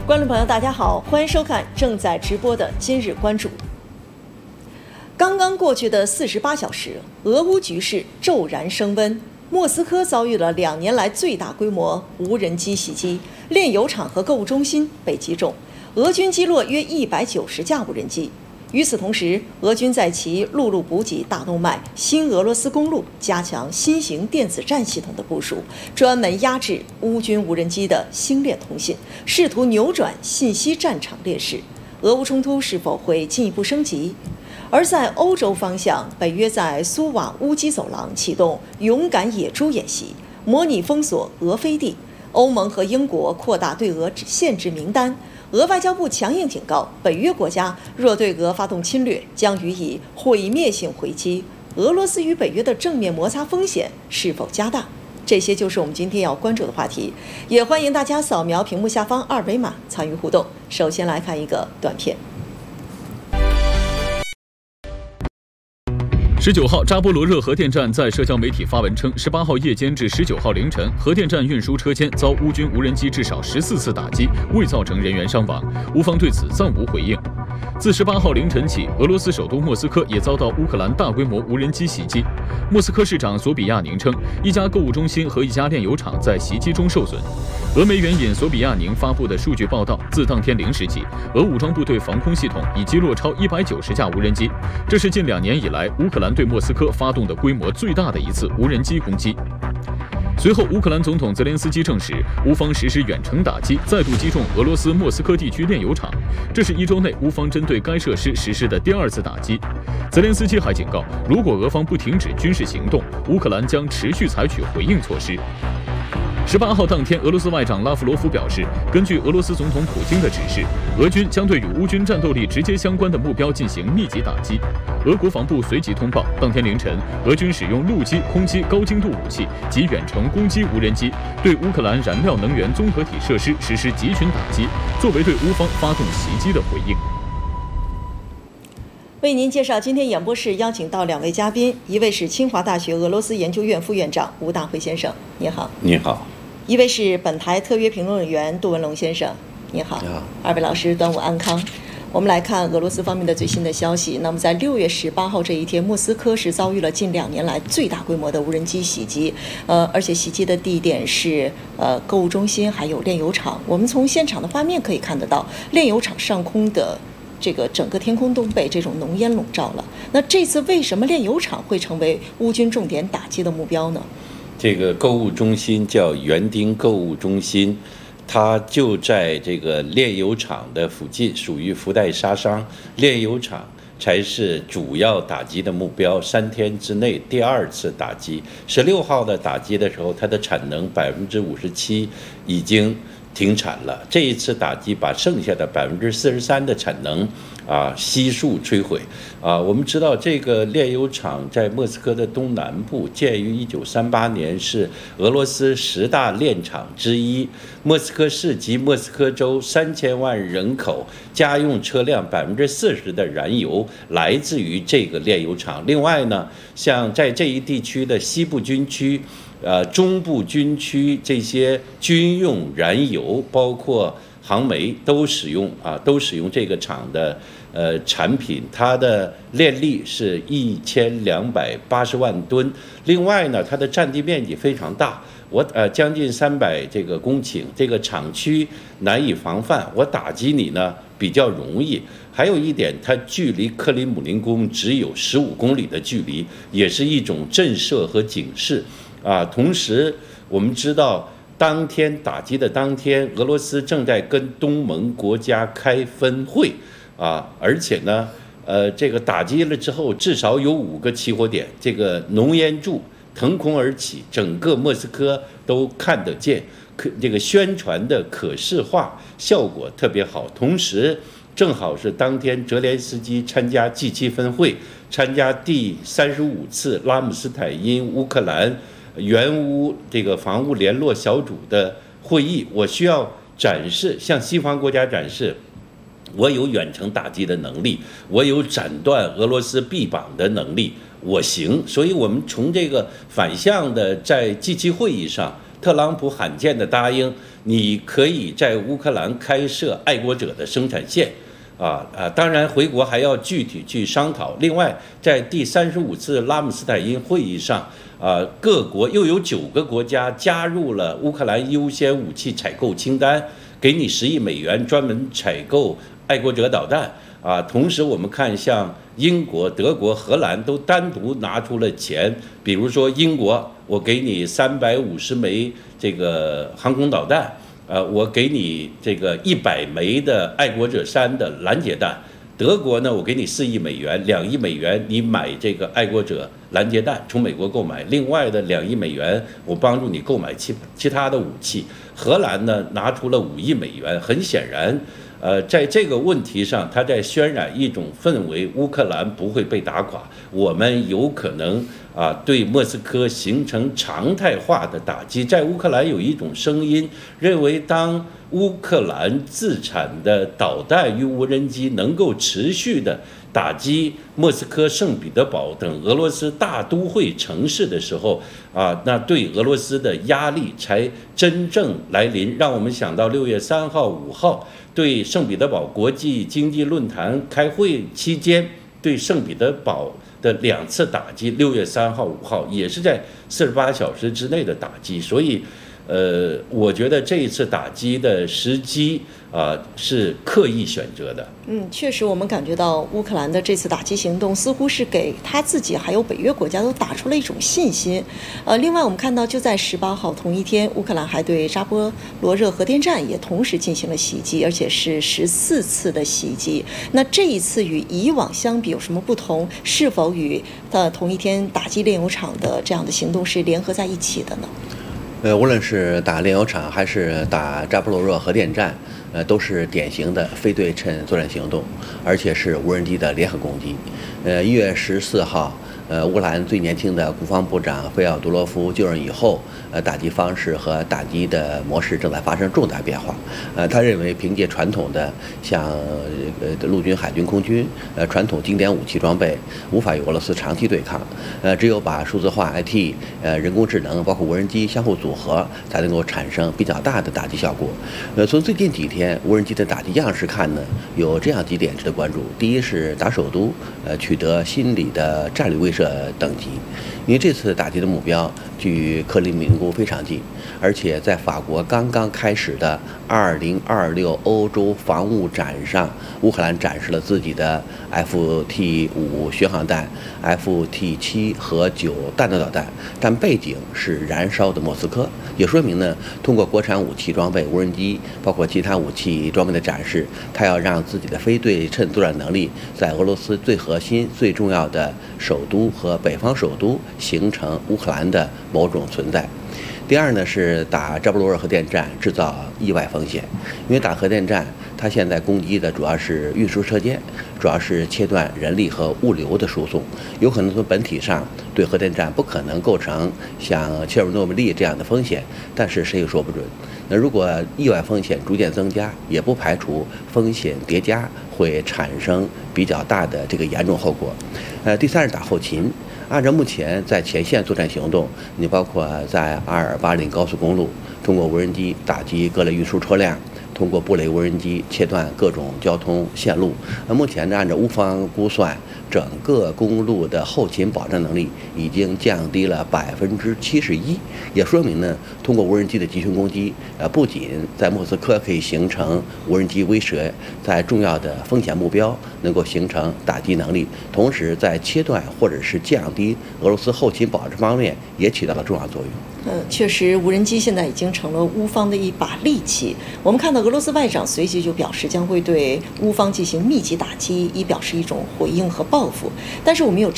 观众朋友，大家好，欢迎收看正在直播的今日关注。刚刚过去的48小时，俄乌局势骤然升温，莫斯科遭遇了2年来最大规模无人机袭击，炼油厂和购物中心被击中，俄军击落约190架无人机。与此同时，俄军在其陆路补给大动脉新俄罗斯公路加强新型电子战系统的部署，专门压制乌军无人机的星链通信，试图扭转信息战场劣势。俄乌冲突是否会进一步升级？而在欧洲方向，北约在苏瓦乌基走廊启动勇敢野猪演习，模拟封锁俄飞地。欧盟和英国扩大对俄限制名单。俄外交部强硬警告，北约国家若对俄发动侵略，将予以毁灭性回击。俄罗斯与北约的正面摩擦风险是否加大？这些就是我们今天要关注的话题，也欢迎大家扫描屏幕下方2维码参与互动。首先来看一个短片。 19号，扎波罗热核电站在社交媒体发文称，18号夜间至19号凌晨，核电站运输车间遭乌军无人机至少14次打击，未造成人员伤亡。乌方对此暂无回应。自18号凌晨起，俄罗斯首都莫斯科也遭到乌克兰大规模无人机袭击。莫斯科市长索比亚宁称，一家购物中心和一家炼油厂在袭击中受损。俄媒援引索比亚宁发布的数据报道，自当天0时起，俄武装部队防空系统已击落超190架无人机，这是近2年以来乌克兰对莫斯科发动的规模最大的一次无人机攻击。随后，乌克兰总统泽连斯基证实，乌方实施远程打击，再度击中俄罗斯莫斯科地区炼油厂。这是1周内乌方针对该设施实施的第2次打击。泽连斯基还警告，如果俄方不停止军事行动，乌克兰将持续采取回应措施。18号当天，俄罗斯外长拉夫罗夫表示，根据俄罗斯总统普京的指示，俄军将对与乌军战斗力直接相关的目标进行密集打击。俄国防部随即通报，当天凌晨，俄军使用陆基、空基高精度武器及远程攻击无人机，对乌克兰燃料能源综合体设施实施集群打击，作为对乌方发动袭击的回应。 为您介绍今天演播室邀请到2位嘉宾，一位是清华大学俄罗斯研究院副院长吴大辉先生，你好。 你好。 一位是本台特约评论员杜文龙先生，你好。 你好。 2位老师端午安康。我们来看俄罗斯方面的最新的消息。那么在6月18号这一天，莫斯科是遭遇了近2年来最大规模的无人机袭击，而且袭击的地点是购物中心还有炼油厂。我们从现场的画面可以看得到，炼油厂上空的这个整个天空都被这种浓烟笼罩了。那这次为什么炼油厂会成为乌军重点打击的目标呢？ 这个购物中心叫园丁购物中心，它就在这个炼油厂的附近，属于附带杀伤。炼油厂才是主要打击的目标。3天之内第2次打击，16号的打击的时候，它的产能57%已经停产了。这一次打击把剩下的43%的产能悉数摧毁。我们知道这个炼油厂在莫斯科的东南部，建于1938年，是俄罗斯10大炼厂之一。莫斯科市及莫斯科州3000万人口，家用车辆40%的燃油来自于这个炼油厂。另外呢，像在这一地区的西部军区、中部军区，这些军用燃油包括航煤都使用这个厂的产品。它的炼力是1280万吨。另外呢，它的占地面积非常大，将近300这个公顷，这个厂区难以防范，我打击你呢比较容易。还有一点，它距离克里姆林宫只有15公里的距离，也是一种震慑和警示。同时我们知道，当天打击的当天，俄罗斯正在跟东盟国家开分会而且呢，这个打击了之后，至少有5个起火点，这个浓烟柱腾空而起，整个莫斯科都看得见，这个宣传的可视化效果特别好。同时，正好是当天泽连斯基参加 G7 分会，参加第35次拉姆斯坦因乌克兰援乌这个防务联络小组的会议，我需要展示，向西方国家展示，我有远程打击的能力，我有斩断俄罗斯臂膀的能力，我行。所以我们从这个反向的在G7会议上特朗普罕见的答应，你可以在乌克兰开设爱国者的生产线。当然回国还要具体去商讨。另外，在第35次拉姆斯坦因会议上，各国又有9个国家加入了乌克兰优先武器采购清单，给你10亿美元专门采购爱国者导弹。同时我们看像英国、德国、荷兰都单独拿出了钱，比如说英国，我给你350枚这个航空导弹。我给你这个100枚的爱国者3的拦截弹，德国呢，我给你4亿美元，2亿美元你买这个爱国者拦截弹，从美国购买，另外的2亿美元我帮助你购买其他的武器。荷兰呢拿出了5亿美元，很显然，在这个问题上，他在渲染一种氛围，乌克兰不会被打垮，我们有可能对莫斯科形成常态化的打击。在乌克兰有一种声音认为，当乌克兰自产的导弹与无人机能够持续的打击莫斯科、圣彼得堡等俄罗斯大都会城市的时候，那对俄罗斯的压力才真正来临。让我们想到6月3号、5号对圣彼得堡国际经济论坛开会期间对圣彼得堡的2次打击，6月3号、5号也是在48小时之内的打击，所以，我觉得这一次打击的时机是刻意选择的。 确实，我们感觉到乌克兰的这次打击行动似乎是给他自己还有北约国家都打出了一种信心。另外我们看到，就在18号同一天，乌克兰还对扎波罗热核电站也同时进行了袭击，而且是14次的袭击。那这一次与以往相比有什么不同？是否与同一天打击炼油厂的这样的行动是联合在一起的呢？ 无论是打炼油厂还是打扎波罗热核电站，都是典型的非对称作战行动，而且是无人机的联合攻击。1月14号，乌克兰最年轻的国防部长费奥多罗夫就任以后，打击方式和打击的模式正在发生重大变化。他认为凭借传统的像陆军、海军、空军传统经典武器装备，无法与俄罗斯长期对抗。只有把数字化、IT、人工智能，包括无人机相互组合，才能够产生比较大的打击效果。从最近几天无人机的打击样式看呢，有这样几点值得关注。第一是打首都，取得心理的战略威慑等级，因为这次打击的目标距克里米林宫非常近，而且在法国刚刚开始的2026欧洲防务展上，乌克兰展示了自己的 FT5 巡航弹、FT7 和9弹道导弹，但背景是燃烧的莫斯科，也说明呢，通过国产武器装备、无人机，包括其他武器装备的展示，他要让自己的非对称作战能力在俄罗斯最核心、最重要的首都和北方首都形成乌克兰的某种存在。第二呢是打扎波罗热核电站制造意外风险，因为打核电站，它现在攻击的主要是运输车间，主要是切断人力和物流的输送，有可能从本体上对核电站不可能构成像切尔诺贝利这样的风险，但是谁也说不准。那如果意外风险逐渐增加，也不排除风险叠加会产生比较大的这个严重后果。第三是打后勤。按照目前在前线作战行动，你包括在阿尔巴林高速公路通过无人机打击各类运输车辆，通过布雷无人机切断各种交通线路。目前呢，按照乌方估算，整个公路的后勤保障能力已经降低了71%，也说明呢，通过无人机的集群攻击，不仅在莫斯科可以形成无人机威慑，在重要的风险目标能够形成打击能力，同时在切断或者是降低俄罗斯后勤保障方面也起到了重要作用。 确实，无人机现在已经成了乌方的一把利器。我们看到俄罗斯外长随即就表示将会对乌方进行密集打击，以表示一种回应和报复。但是我们有